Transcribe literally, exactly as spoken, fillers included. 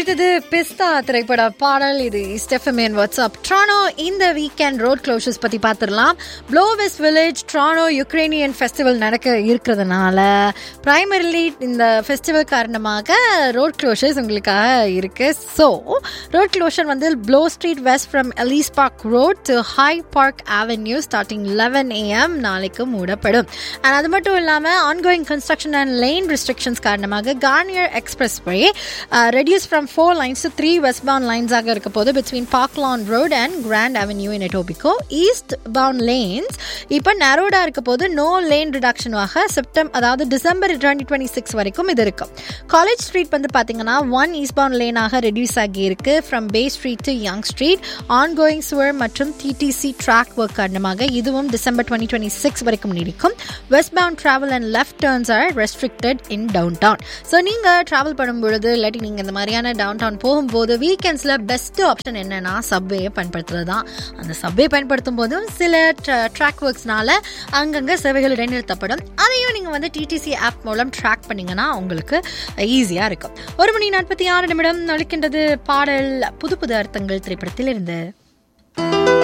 ஒழித்தது பிஸ்தா திரைப்பட பாடல். இது ஸ்டெஃபமேன் வாட்ஸ்அப். ட்ரானோ இந்த வீக்கெண்ட் ரோட் க்ளோஷர்ஸ் பற்றி பார்த்துடலாம். Flow west village ட்ரானோ Ukrainian festival நடக்க இருக்கிறதுனால பிரைமரிலி இந்த ஃபெஸ்டிவல் காரணமாக ரோட் க்ளோஷர்ஸ் உங்களுக்காக இருக்குது. ஸோ ரோட் க்ளோஷர் வந்து flow street west from எலீஸ் park road to high park avenue starting eleven AM நாளைக்கு மூடப்படும். அண்ட் அது மட்டும் இல்லாமல் ongoing construction and lane restrictions காரணமாக Garnier express way reduced from four lines to three westbound lines ஆக இருக்க போது between Parklawn Road and Grand Avenue in Etobicoke. Eastbound lanes இப்போ narrowed இருக்க போது no lane reduction ஆக செப்டம்பர் அதாவது December twenty twenty-six வரைக்கும் இது இருக்கும். காலேஜ் ஸ்ட்ரீட் வந்து பார்த்தீங்கன்னா ஒன் ஈஸ்ட்பவுண்ட் லேன் ஆக ரெடியூஸ் ஆகி இருக்கு from pay street to young street. Ongoing சுவர் மற்றும் டிடிசி ட்ராக் ஒர்க் காரணமாக இதுவும் டிசம்பர் twenty twenty-six வரைக்கும் நீடிக்கும். வெஸ்ட்பவுண்ட் travel and left turns R restricted in down down. So நீங்கள் ட்ராவல் பண்ணும்பொழுது இல்லாட்டி நீங்கள் இந்த மாதிரியான டவுன் டவுன் போகும்போது வீக்கெண்ட்ஸில் பெஸ்ட் ஆப்ஷன் என்னன்னா சப்வேயை பயன்படுத்துறது தான். அந்த சப்வே பயன்படுத்தும் போதும் சில ட்ராக் ஒர்க்ஸ்னால அங்கங்கே சேவைகள் இடைநிறுத்தப்படும். அதையும் நீங்கள் வந்து டிடிசி ஆப் மூலம் ட்ராக் பண்ணிங்கன்னா உங்களுக்கு ஈஸியாக இருக்கும். ஒரு மணி நாற்பத்தி ஆறு நிமிடம் நொழிக்கின்றது பாடல் புது புது அர்த்தங்கள் திரைப்படத்தில் இருந்து.